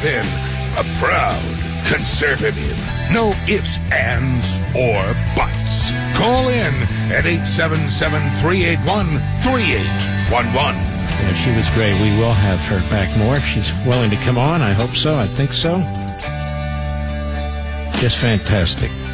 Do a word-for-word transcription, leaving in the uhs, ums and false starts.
been a proud conservative. No ifs, ands, or buts. Call in at eight seven seven, three eight one, three eight one one. Yeah, she was great. We will have her back more. She's willing to come on. I hope so. I think so. Just fantastic.